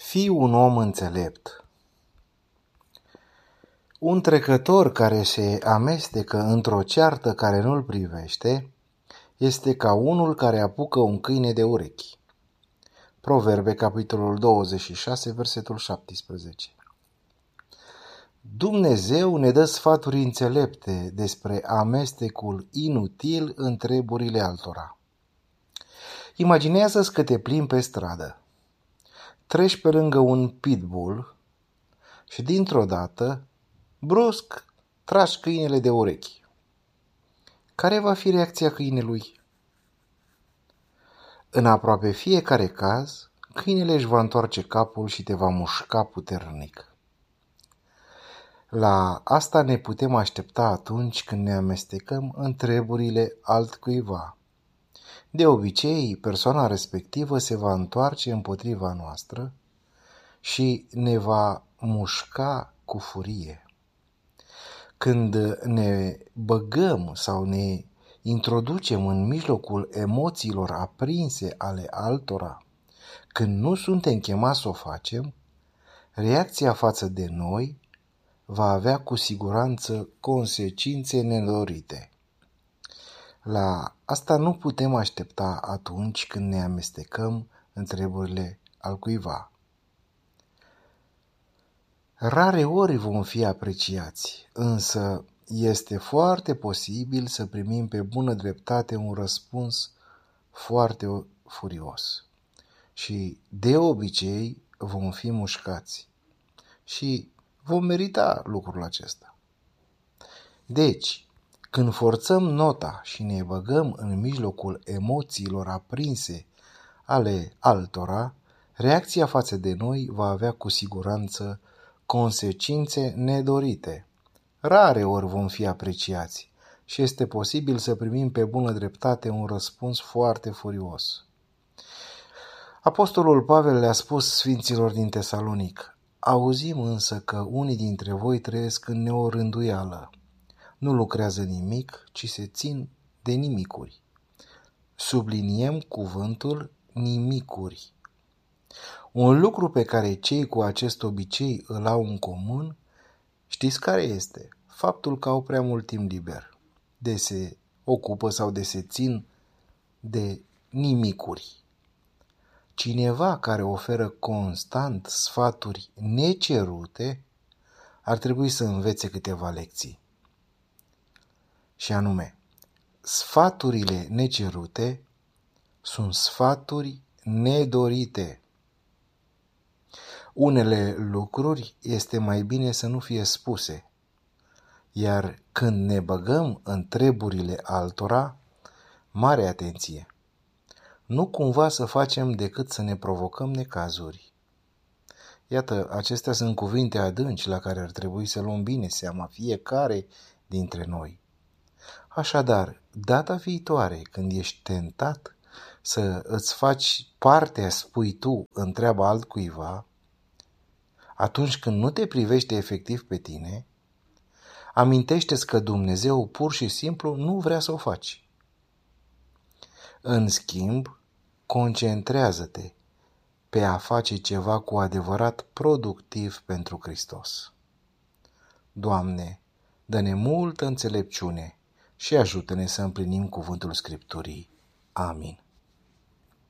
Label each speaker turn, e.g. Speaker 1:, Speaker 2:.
Speaker 1: Fii un om înțelept. Un trecător care se amestecă într-o ceartă care nu-l privește este ca unul care apucă un câine de urechi. Proverbe, capitolul 26, versetul 17. Dumnezeu ne dă sfaturi înțelepte despre amestecul inutil în treburile altora. Imaginează-ți că te plimbi pe stradă. Treci pe lângă un pitbull și dintr-o dată, brusc, tragi câinele de urechi. Care va fi reacția câinelui? În aproape fiecare caz, câinele își va întoarce capul și te va mușca puternic. La asta ne putem aștepta atunci când ne amestecăm în treburile altcuiva. De obicei, persoana respectivă se va întoarce împotriva noastră și ne va mușca cu furie. Când ne băgăm sau ne introducem în mijlocul emoțiilor aprinse ale altora, când nu suntem chemați să o facem, reacția față de noi va avea cu siguranță consecințe nedorite. La asta nu putem aștepta atunci când ne amestecăm în treburile altcuiva. Rare ori vom fi apreciați, însă este foarte posibil să primim pe bună dreptate un răspuns foarte furios. Și de obicei vom fi mușcați și vom merita lucrul acesta. Deci, când forțăm nota și ne băgăm în mijlocul emoțiilor aprinse ale altora, reacția față de noi va avea cu siguranță consecințe nedorite. Rare ori vom fi apreciați și este posibil să primim pe bună dreptate un răspuns foarte furios. Apostolul Pavel le-a spus sfinților din Tesalonic: auzim însă că unii dintre voi trăiesc în neorânduială. Nu lucrează nimic, ci se țin de nimicuri. Subliniem cuvântul nimicuri. Un lucru pe care cei cu acest obicei îl au în comun, știți care este? Faptul că au prea mult timp liber, de se ocupă sau de se țin de nimicuri. Cineva care oferă constant sfaturi necerute ar trebui să învețe câteva lecții. Și anume, sfaturile necerute sunt sfaturi nedorite. Unele lucruri este mai bine să nu fie spuse, iar când ne băgăm în treburile altora, mare atenție! Nu cumva să facem decât să ne provocăm necazuri. Iată, acestea sunt cuvinte adânci la care ar trebui să luăm bine seama fiecare dintre noi. Așadar, data viitoare când ești tentat să îți faci partea, spui tu, în treaba altcuiva, atunci când nu te privește efectiv pe tine, amintește-ți că Dumnezeu pur și simplu nu vrea să o faci. În schimb, concentrează-te pe a face ceva cu adevărat productiv pentru Hristos. Doamne, dă-ne multă înțelepciune și ajută-ne să împlinim cuvântul Scripturii. Amin.